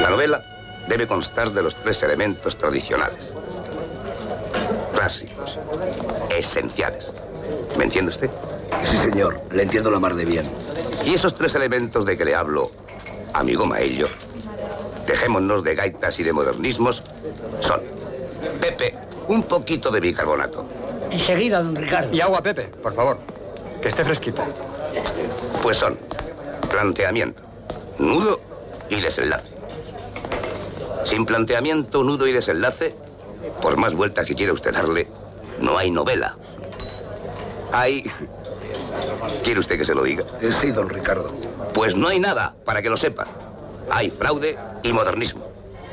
La novela debe constar de los 3 elementos tradicionales. Clásicos. Esenciales. ¿Me entiende usted? Sí, señor. Le entiendo la mar de bien. Y esos 3 elementos de que le hablo, amigo Maello, dejémonos de gaitas y de modernismos, son: Pepe, un poquito de bicarbonato. Enseguida, don Ricardo. Y agua, Pepe, por favor, que esté fresquita. Pues son planteamiento, nudo y desenlace. Sin planteamiento, nudo y desenlace, por más vueltas que quiera usted darle, no hay novela. Hay... ¿Quiere usted que se lo diga? Sí, don Ricardo. Pues no hay nada, para que lo sepa. Hay fraude y modernismo.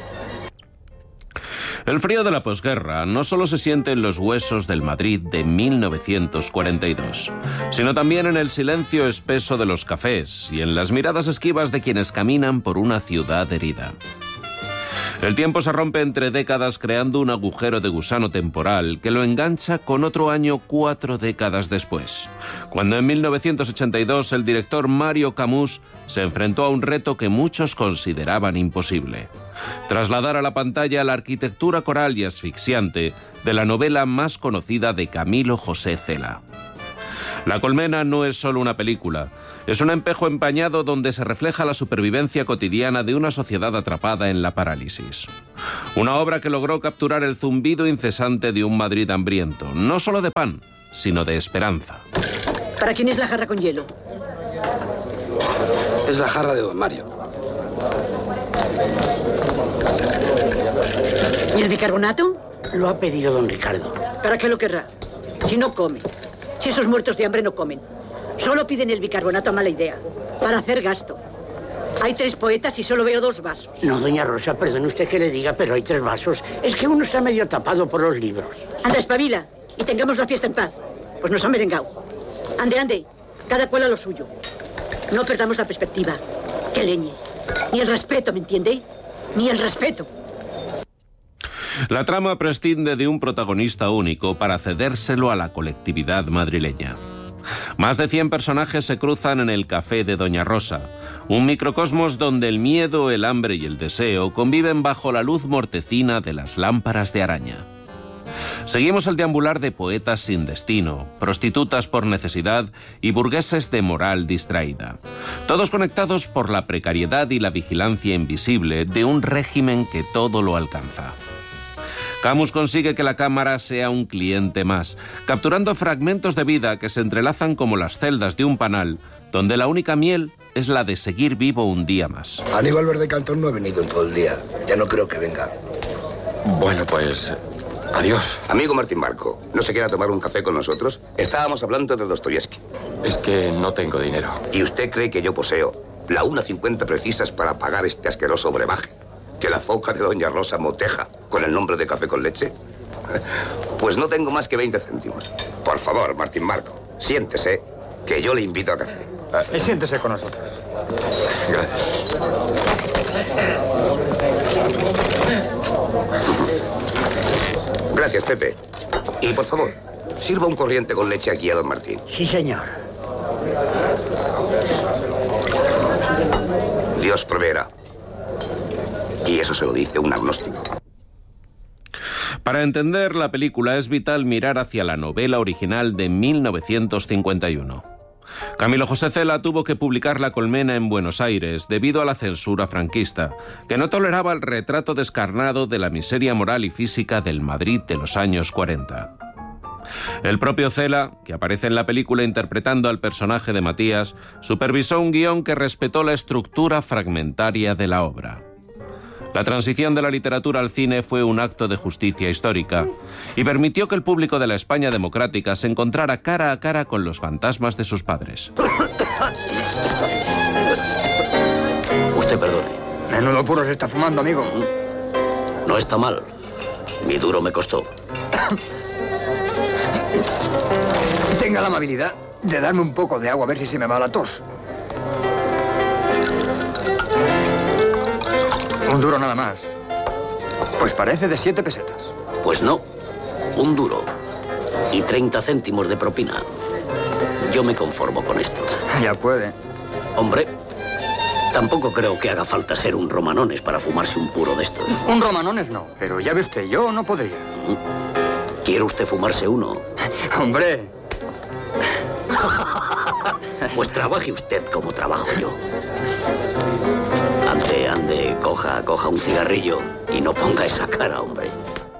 El frío de la posguerra no solo se siente en los huesos del Madrid de 1942, sino también en el silencio espeso de los cafés y en las miradas esquivas de quienes caminan por una ciudad herida. El tiempo se rompe entre décadas creando un agujero de gusano temporal que lo engancha con otro año 4 décadas después, cuando en 1982 el director Mario Camus se enfrentó a un reto que muchos consideraban imposible: trasladar a la pantalla la arquitectura coral y asfixiante de la novela más conocida de Camilo José Cela. La colmena no es solo una película, es un espejo empañado donde se refleja la supervivencia cotidiana de una sociedad atrapada en la parálisis. Una obra que logró capturar el zumbido incesante de un Madrid hambriento, no solo de pan, sino de esperanza. ¿Para quién es la jarra con hielo? Es la jarra de don Mario. ¿Y el bicarbonato? Lo ha pedido don Ricardo. ¿Para qué lo querrá? Si no come. Si esos muertos de hambre no comen. Solo piden el bicarbonato a mala idea. Para hacer gasto. Hay 3 poetas y solo veo 2 vasos. No, doña Rosa, perdone usted que le diga, pero hay 3 vasos. Es que uno está medio tapado por los libros. Anda, espabila. Y tengamos la fiesta en paz. Pues nos han merengado. Ande, ande. Cada cual a lo suyo. No perdamos la perspectiva. Que leñe. Ni el respeto, ¿me entiende? Ni el respeto. La trama prescinde de un protagonista único para cedérselo a la colectividad madrileña. Más de 100 personajes se cruzan en el café de Doña Rosa, un microcosmos donde el miedo, el hambre y el deseo conviven bajo la luz mortecina de las lámparas de araña. Seguimos el deambular de poetas sin destino, prostitutas por necesidad y burgueses de moral distraída, todos conectados por la precariedad y la vigilancia invisible de un régimen que todo lo alcanza. Camus consigue que la cámara sea un cliente más, capturando fragmentos de vida que se entrelazan como las celdas de un panal, donde la única miel es la de seguir vivo un día más. Aníbal Verde Cantón no ha venido en todo el día. Ya no creo que venga. Bueno, pues... adiós. Amigo Martín Marco, ¿no se quiera tomar un café con nosotros? Estábamos hablando de Dostoyevsky. Es que no tengo dinero. ¿Y usted cree que yo poseo la 1,50 precisas para pagar este asqueroso brebaje que la foca de Doña Rosa moteja con el nombre de café con leche? Pues no tengo más que 20 céntimos. Por favor, Martín Marco, siéntese, que yo le invito a café. Siéntese con nosotros. Gracias. Gracias, Pepe. Y por favor, sirva un corriente con leche aquí a don Martín. Sí, señor. Dios proveerá. Y eso se lo dice un agnóstico. Para entender la película es vital mirar hacia la novela original de 1951. Camilo José Cela tuvo que publicar La colmena en Buenos Aires debido a la censura franquista, que no toleraba el retrato descarnado de la miseria moral y física del Madrid de los años 40. El propio Cela, que aparece en la película interpretando al personaje de Matías, supervisó un guión que respetó la estructura fragmentaria de la obra. La transición de la literatura al cine fue un acto de justicia histórica y permitió que el público de la España democrática se encontrara cara a cara con los fantasmas de sus padres. Usted perdone. Menudo puro se está fumando, amigo. No está mal. Mi duro me costó. Tenga la amabilidad de darme un poco de agua a ver si se me va la tos. Un duro nada más. Pues parece de 7 pesetas. Pues no. Un duro. Y 30 céntimos de propina. Yo me conformo con esto. Ya puede. Hombre, Tampoco creo que haga falta ser un romanones para fumarse un puro de estos. Un romanones no, pero ya ve usted, yo no podría. ¿Quiere usted fumarse uno? Hombre. Pues trabaje usted como trabajo yo. Ande, coja un cigarrillo y no ponga esa cara, hombre.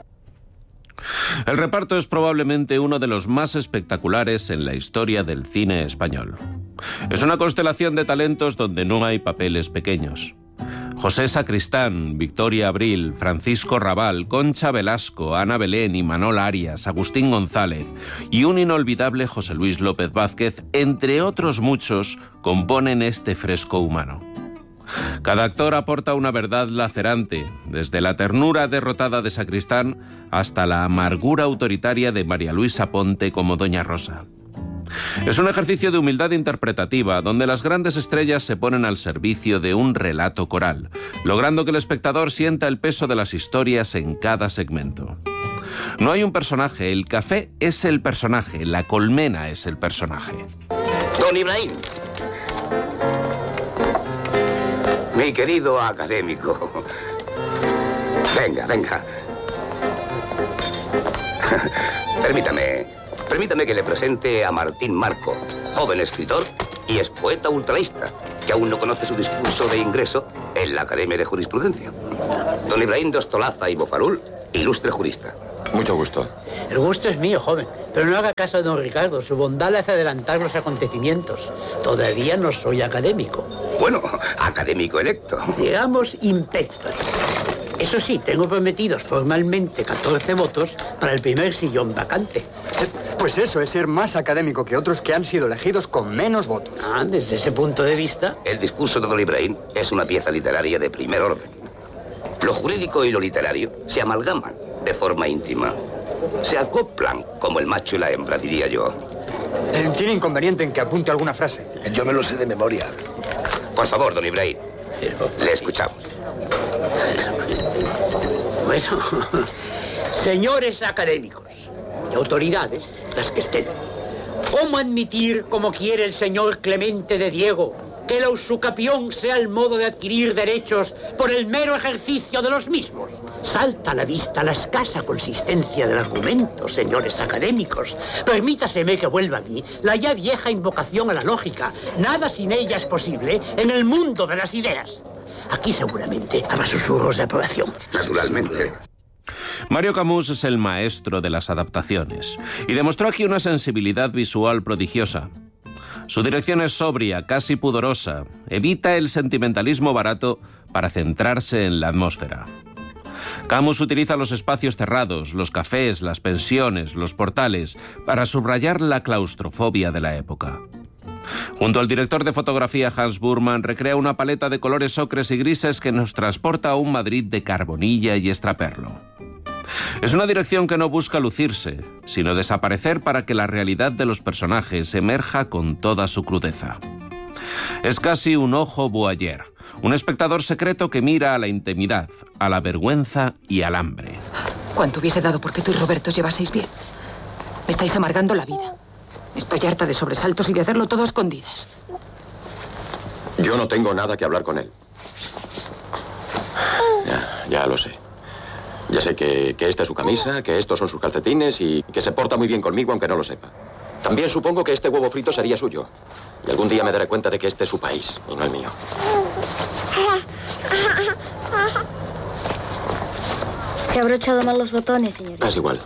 El reparto es probablemente uno de los más espectaculares en la historia del cine español. Es una constelación de talentos donde no hay papeles pequeños. José Sacristán, Victoria Abril, Francisco Rabal, Concha Velasco, Ana Belén, Imanol Arias, Agustín González y un inolvidable José Luis López Vázquez, entre otros muchos, componen este fresco humano. Cada actor aporta una verdad lacerante, desde la ternura derrotada de Sacristán hasta la amargura autoritaria de María Luisa Ponte como Doña Rosa. Es un ejercicio de humildad interpretativa donde las grandes estrellas se ponen al servicio de un relato coral, logrando que el espectador sienta el peso de las historias en cada segmento. No hay un personaje, el café es el personaje, la colmena es el personaje. Don Ibrahim. Mi querido académico. Venga. Permítame que le presente a Martín Marco, joven escritor y ex poeta ultraísta, que aún no conoce su discurso de ingreso en la Academia de Jurisprudencia. Don Ibrahim de Ostolaza y Bofarul, ilustre jurista. Mucho gusto. El gusto es mío, joven. Pero no haga caso de don Ricardo. Su bondad le hace adelantar los acontecimientos. Todavía no soy académico. Bueno, académico electo. Digamos inspector. Eso sí, tengo prometidos formalmente 14 votos para el primer sillón vacante. Pues eso es ser más académico que otros que han sido elegidos con menos votos. Desde ese punto de vista... El discurso de don Ibrahim es una pieza literaria de primer orden. Lo jurídico y lo literario se amalgaman de forma íntima. Se acoplan como el macho y la hembra, diría yo. ¿Tiene inconveniente en que apunte alguna frase? Yo me lo sé de memoria. Por favor, don Ibrahim, le escuchamos. Bueno, señores académicos y autoridades, las que estén, ¿cómo admitir, como quiere el señor Clemente de Diego, que la usucapión sea el modo de adquirir derechos por el mero ejercicio de los mismos? Salta a la vista la escasa consistencia del argumento, señores académicos. Permítaseme que vuelva a mí la ya vieja invocación a la lógica. Nada sin ella es posible en el mundo de las ideas. Aquí seguramente habrá susurros de aprobación. Naturalmente. Mario Camus es el maestro de las adaptaciones y demostró aquí una sensibilidad visual prodigiosa. Su dirección es sobria, casi pudorosa, evita el sentimentalismo barato para centrarse en la atmósfera. Camus utiliza los espacios cerrados, los cafés, las pensiones, los portales, para subrayar la claustrofobia de la época. Junto al director de fotografía Hans Burman, recrea una paleta de colores ocres y grises que nos transporta a un Madrid de carbonilla y extraperlo. Es una dirección que no busca lucirse, sino desaparecer para que la realidad de los personajes emerja con toda su crudeza. Es casi un ojo voyeur, un espectador secreto que mira a la intimidad, a la vergüenza y al hambre. ¿Cuánto hubiese dado porque tú y Roberto os llevaseis bien? Me estáis amargando la vida. Estoy harta de sobresaltos y de hacerlo todo a escondidas. Yo no tengo nada que hablar con él. Ya lo sé. Ya sé que esta es su camisa, que estos son sus calcetines y que se porta muy bien conmigo aunque no lo sepa. También supongo que este huevo frito sería suyo. Y algún día me daré cuenta de que este es su país y no el mío. Se ha abrochado mal los botones, señorita. Es igual.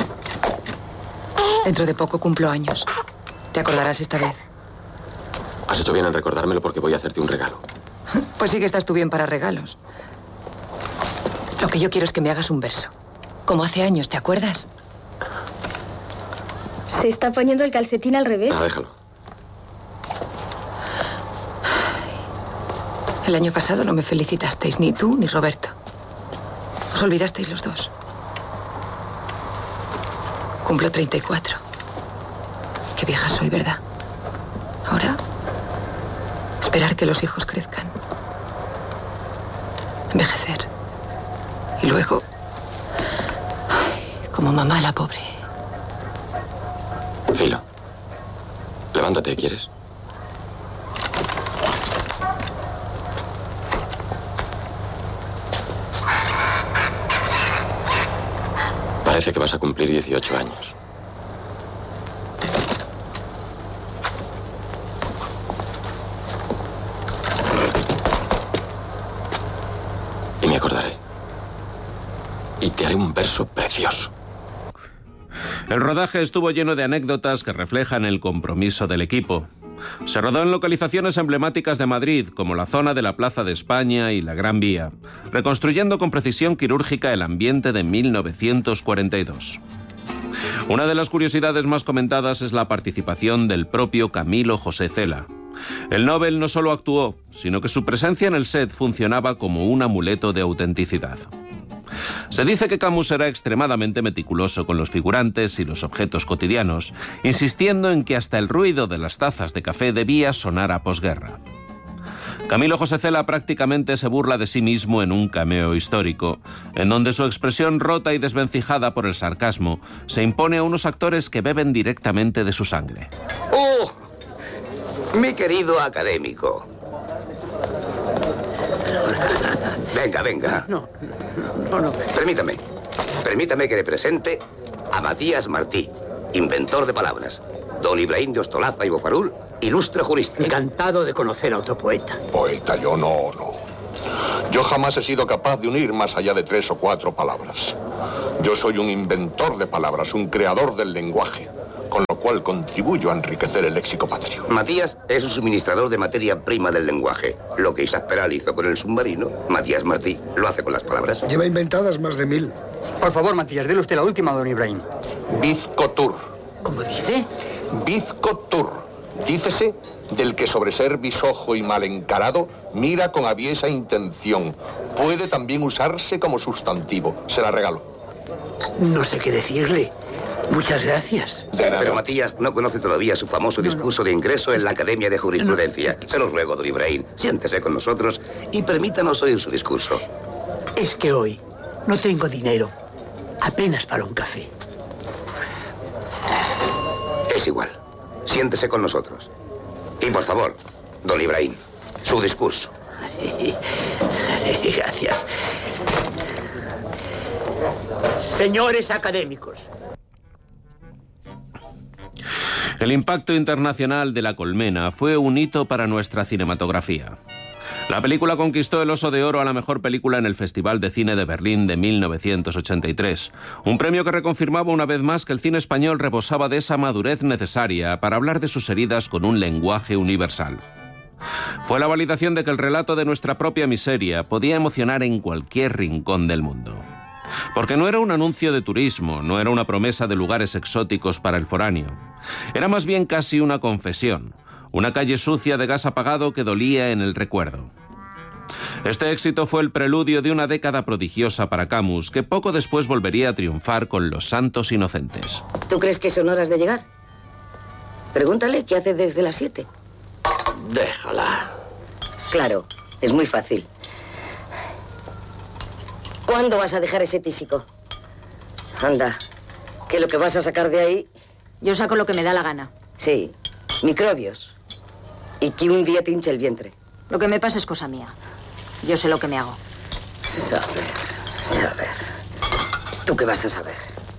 Dentro de poco cumplo años. ¿Te acordarás esta vez? Has hecho bien en recordármelo porque voy a hacerte un regalo. Pues sí que estás tú bien para regalos. Lo que yo quiero es que me hagas un verso. Como hace años, ¿te acuerdas? Se está poniendo el calcetín al revés. Déjalo. El año pasado no me felicitasteis, ni tú ni Roberto. Os olvidasteis los dos. Cumplo 34. Qué vieja soy, ¿verdad? Ahora, esperar que los hijos crezcan. Envejecer. Y luego, como mamá, la pobre. Filo, levántate, ¿quieres? Parece que vas a cumplir 18 años. Y me acordaré. Y te haré un verso precioso. El rodaje estuvo lleno de anécdotas que reflejan el compromiso del equipo. Se rodó en localizaciones emblemáticas de Madrid, como la zona de la Plaza de España y la Gran Vía, reconstruyendo con precisión quirúrgica el ambiente de 1942. Una de las curiosidades más comentadas es la participación del propio Camilo José Cela. El Nobel no solo actuó, sino que su presencia en el set funcionaba como un amuleto de autenticidad. Se dice que Camus era extremadamente meticuloso con los figurantes y los objetos cotidianos, insistiendo en que hasta el ruido de las tazas de café debía sonar a posguerra. Camilo José Cela prácticamente se burla de sí mismo en un cameo histórico, en donde su expresión rota y desvencijada por el sarcasmo se impone a unos actores que beben directamente de su sangre. ¡Oh! Mi querido académico. Venga. No. Permítame que le presente a Matías Martí, inventor de palabras. Don Ibrahim de Ostolaza y Bofarul, ilustre jurista. Encantado de conocer a otro poeta. Poeta, yo no. Yo jamás he sido capaz de unir más allá de 3 o 4 palabras. Yo soy un inventor de palabras, un creador del lenguaje, con lo cual contribuyo a enriquecer el léxico patrio. Matías es un suministrador de materia prima del lenguaje. Lo que Isaac Peral hizo con el submarino, Matías Martí lo hace con las palabras. Lleva inventadas más de 1000. Por favor, Matías, dele usted la última, don Ibrahim. Bizcotur. ¿Cómo dice? Bizcotur. Dícese del que sobre ser bisojo y mal encarado mira con aviesa intención. Puede también usarse como sustantivo. Se la regalo. No sé qué decirle. Muchas gracias. Pero Matías no conoce todavía su famoso discurso de ingreso en la Academia de Jurisprudencia. Se lo ruego, don Ibrahim, siéntese con nosotros y permítanos oír su discurso. Es que hoy no tengo dinero. Apenas para un café. Es igual. Siéntese con nosotros. Y por favor, don Ibrahim, su discurso. Gracias. Señores académicos. El impacto internacional de La Colmena fue un hito para nuestra cinematografía. La película conquistó el Oso de Oro a la mejor película en el Festival de Cine de Berlín de 1983, un premio que reconfirmaba una vez más que el cine español rebosaba de esa madurez necesaria para hablar de sus heridas con un lenguaje universal. Fue la validación de que el relato de nuestra propia miseria podía emocionar en cualquier rincón del mundo. Porque no era un anuncio de turismo, no era una promesa de lugares exóticos para el foráneo. Era más bien casi una confesión, una calle sucia de gas apagado que dolía en el recuerdo. Este éxito fue el preludio de una década prodigiosa para Camus, que poco después volvería a triunfar con Los Santos Inocentes. ¿Tú crees que son horas de llegar? Pregúntale qué hace desde las 7. Déjala. Claro, es muy fácil. ¿Cuándo vas a dejar ese tísico? Anda, que lo que vas a sacar de ahí... Yo saco lo que me da la gana. Sí, microbios. Y que un día te hinche el vientre. Lo que me pasa es cosa mía. Yo sé lo que me hago. Saber. ¿Tú qué vas a saber?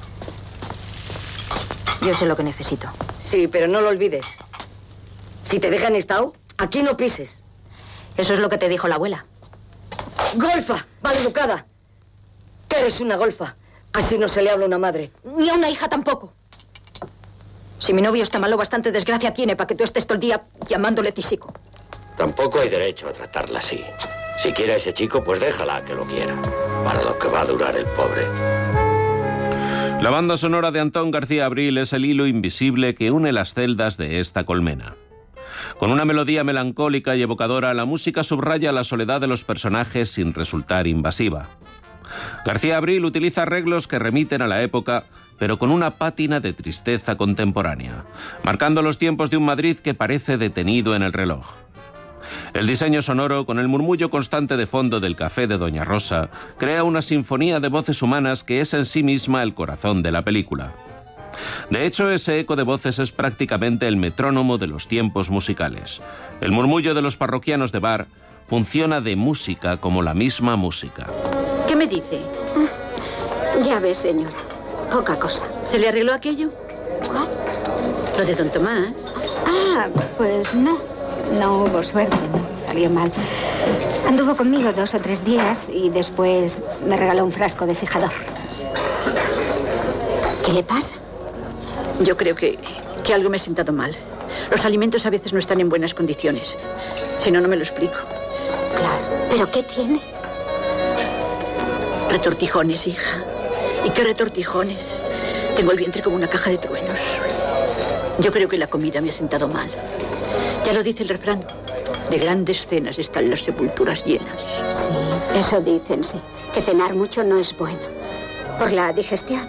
Yo sé lo que necesito. Sí, pero no lo olvides. Si te dejan estado, aquí no pises. Eso es lo que te dijo la abuela. ¡Golfa! ¡Maleducada! Que eres una golfa. Así no se le habla a una madre. Ni a una hija tampoco. Si mi novio está malo, bastante desgracia tiene para que tú estés todo el día llamándole tísico. Tampoco hay derecho a tratarla así. Si quiere a ese chico, pues déjala que lo quiera. Para lo que va a durar el pobre. La banda sonora de Antón García Abril es el hilo invisible que une las celdas de esta colmena. Con una melodía melancólica y evocadora, la música subraya la soledad de los personajes sin resultar invasiva. García Abril utiliza arreglos que remiten a la época, pero con una pátina de tristeza contemporánea, marcando los tiempos de un Madrid que parece detenido en el reloj. El diseño sonoro, con el murmullo constante de fondo del café de Doña Rosa, crea una sinfonía de voces humanas que es en sí misma el corazón de la película. De hecho, ese eco de voces es prácticamente el metrónomo de los tiempos musicales. El murmullo de los parroquianos de bar funciona de música como la misma música. ¿Qué me dice? Ya ves, señor. poca cosa. ¿Se le arregló aquello? ¿Cuál? Lo de don Tomás. Ah, pues no. No hubo suerte, no. Salió mal. Anduvo conmigo 2 o 3 días y después me regaló un frasco de fijador. ¿Qué le pasa? Yo creo que algo me ha sentado mal. Los alimentos a veces no están en buenas condiciones. Si no, no me lo explico. Claro. ¿Pero qué tiene? Retortijones, hija. ¿Y qué retortijones? Tengo el vientre como una caja de truenos. Yo creo que la comida me ha sentado mal. Ya lo dice el refrán. De grandes cenas están las sepulturas llenas. Sí, eso dicen, sí. Que cenar mucho no es bueno. Por la digestión.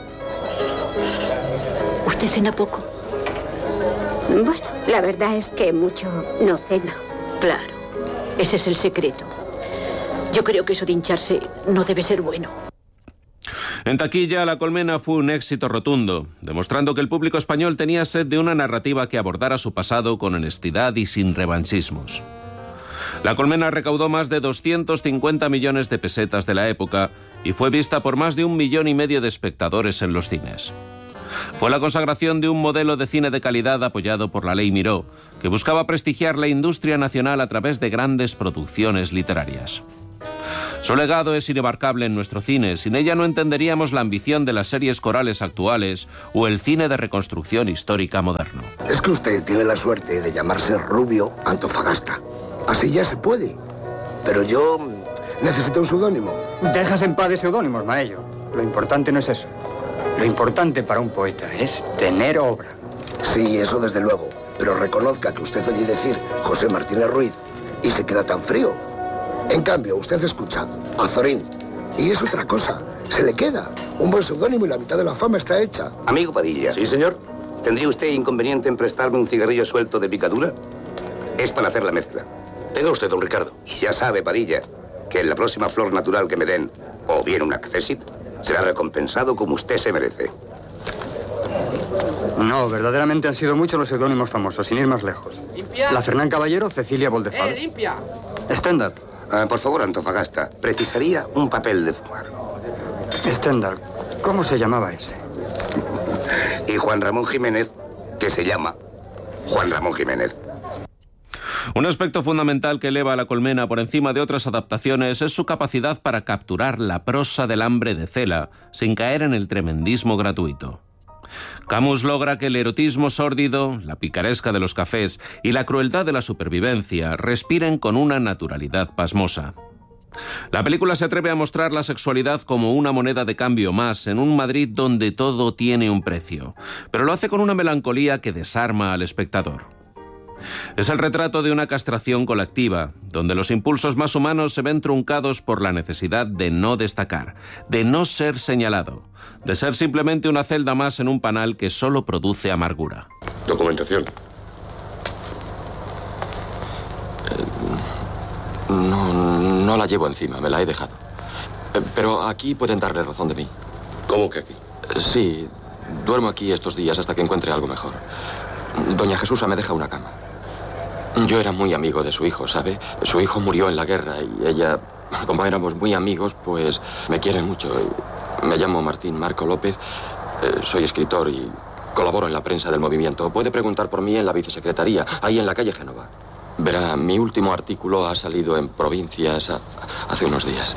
¿Usted cena poco? Bueno, la verdad es que mucho no ceno. Claro, ese es el secreto. Yo creo que eso de hincharse no debe ser bueno. En taquilla, La Colmena fue un éxito rotundo, demostrando que el público español tenía sed de una narrativa que abordara su pasado con honestidad y sin revanchismos. La Colmena recaudó más de 250 millones de pesetas de la época y fue vista por más de 1,5 millones de espectadores en los cines. Fue la consagración de un modelo de cine de calidad apoyado por la Ley Miró, que buscaba prestigiar la industria nacional a través de grandes producciones literarias. Su legado es inabarcable en nuestro cine. Sin ella no entenderíamos la ambición de las series corales actuales o el cine de reconstrucción histórica moderno. Es que usted tiene la suerte de llamarse Rubio Antofagasta. Así ya se puede. Pero yo necesito un seudónimo. Dejas en paz de seudónimos, Maello. Lo importante no es eso. Lo importante para un poeta es tener obra. Sí, eso desde luego. Pero reconozca que usted oye decir José Martínez Ruiz y se queda tan frío. En cambio, usted escucha Azorín y es otra cosa. Se le queda un buen seudónimo y la mitad de la fama está hecha. Amigo Padilla. Sí, señor. ¿Tendría usted inconveniente en prestarme un cigarrillo suelto de picadura? Es para hacer la mezcla. Tenga usted, don Ricardo. Y ya sabe, Padilla, que en la próxima flor natural que me den, o bien un accesit, será recompensado como usted se merece. No, verdaderamente han sido muchos los seudónimos famosos, sin ir más lejos. Limpia. La Fernán Caballero, Cecilia Boldefal. Limpia. Stendhal. Por favor, Antofagasta, precisaría un papel de fumar. Stendhal. ¿Cómo se llamaba ese? Y Juan Ramón Jiménez, que se llama Juan Ramón Jiménez. Un aspecto fundamental que eleva a La Colmena por encima de otras adaptaciones es su capacidad para capturar la prosa del hambre de Cela sin caer en el tremendismo gratuito. Camus logra que el erotismo sórdido, la picaresca de los cafés y la crueldad de la supervivencia respiren con una naturalidad pasmosa. La película se atreve a mostrar la sexualidad como una moneda de cambio más en un Madrid donde todo tiene un precio, pero lo hace con una melancolía que desarma al espectador. Es el retrato de una castración colectiva, donde los impulsos más humanos se ven truncados por la necesidad de no destacar, de no ser señalado, de ser simplemente una celda más en un panal que solo produce amargura. Documentación. No la llevo encima, me la he dejado. Pero aquí pueden darle razón de mí. ¿Cómo que aquí? Sí, duermo aquí estos días hasta que encuentre algo mejor. Doña Jesusa me deja una cama. Yo era muy amigo de su hijo, ¿sabe? Su hijo murió en la guerra y ella, como éramos muy amigos, pues me quiere mucho. Me llamo Martín Marco López, soy escritor y colaboro en la prensa del movimiento. Puede preguntar por mí en la vicesecretaría, ahí en la calle Génova. Verá, mi último artículo ha salido en Provincias hace unos días.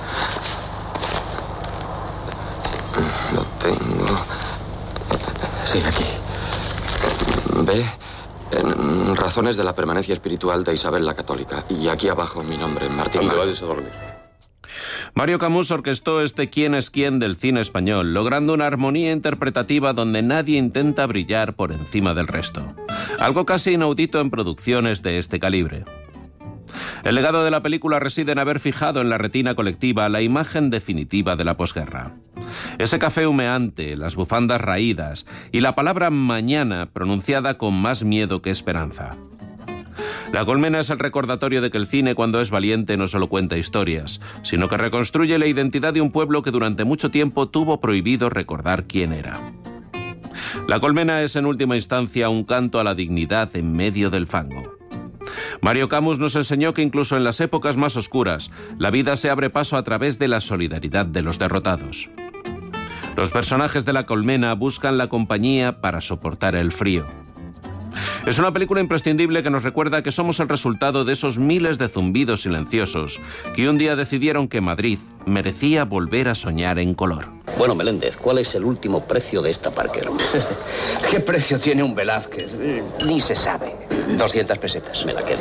Lo tengo... Sí, aquí. ¿Ve? En Razones de la permanencia espiritual de Isabel la Católica. Y aquí abajo mi nombre, Martín. ¿Dónde vayas a dormir? Mario Camus orquestó este quién es quién del cine español, logrando una armonía interpretativa donde nadie intenta brillar por encima del resto. Algo casi inaudito en producciones de este calibre. El legado de la película reside en haber fijado en la retina colectiva la imagen definitiva de la posguerra. Ese café humeante, las bufandas raídas y la palabra mañana pronunciada con más miedo que esperanza. La Colmena es el recordatorio de que el cine, cuando es valiente, no solo cuenta historias, sino que reconstruye la identidad de un pueblo que durante mucho tiempo tuvo prohibido recordar quién era. La Colmena es en última instancia un canto a la dignidad en medio del fango. Mario Camus nos enseñó que incluso en las épocas más oscuras, la vida se abre paso a través de la solidaridad de los derrotados. Los personajes de La Colmena buscan la compañía para soportar el frío. Es una película imprescindible que nos recuerda que somos el resultado de esos miles de zumbidos silenciosos que un día decidieron que Madrid merecía volver a soñar en color. Bueno, Meléndez, ¿cuál es el último precio de esta Parker? ¿Qué precio tiene un Velázquez? Ni se sabe. 200 pesetas. Me la quedo.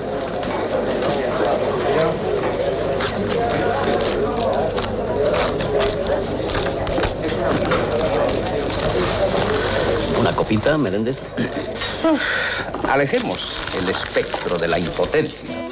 ¿Una copita, Meléndez? Alejemos el espectro de la impotencia.